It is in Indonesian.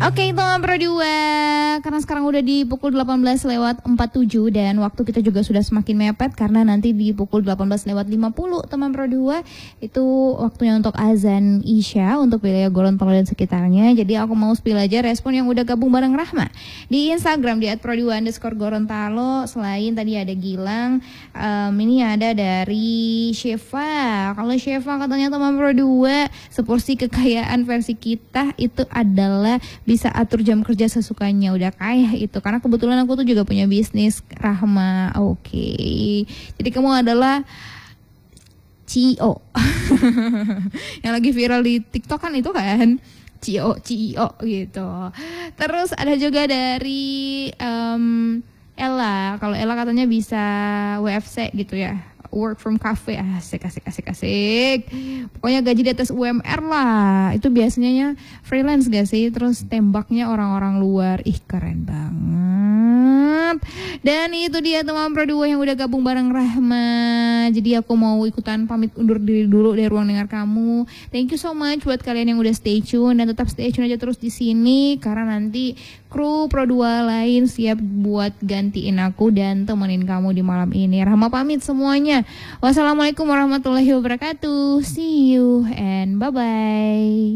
Oke, teman Pro 2, karena sekarang udah di pukul 18:47 dan waktu kita juga sudah semakin mepet karena nanti di pukul 18:50 teman Pro 2 itu waktunya untuk azan Isya untuk wilayah Gorontalo dan sekitarnya. Jadi aku mau spill aja respon yang udah gabung bareng Rahma di Instagram di @pro2_Gorontalo. Selain tadi ada Gilang, ini ada dari Sheva. Kalau Sheva katanya teman Pro 2, seporsi kekayaan versi kita itu adalah bisa atur jam kerja sesukanya. Udah kaya itu karena kebetulan aku tuh juga punya bisnis, Rahma. Oke. Jadi kamu adalah CEO yang lagi viral di TikTok kan itu kan, CEO gitu. Terus ada juga dari Ella. Kalau Ella katanya bisa WFC gitu ya, work from cafe. Asik. Pokoknya gaji di atas UMR lah. Itu biasanya freelance gak sih? Terus tembaknya orang-orang luar. Ih, keren banget. Dan itu dia teman Pro 2 yang udah gabung bareng Rahma. Jadi aku mau ikutan pamit undur diri dulu dari ruang dengar kamu. Thank you so much buat kalian yang udah stay tune, dan tetap stay tune aja terus di sini karena nanti kru Pro 2 lain siap buat gantiin aku dan temenin kamu di malam ini. Rahma pamit semuanya. Wassalamualaikum warahmatullahi wabarakatuh. See you and bye-bye.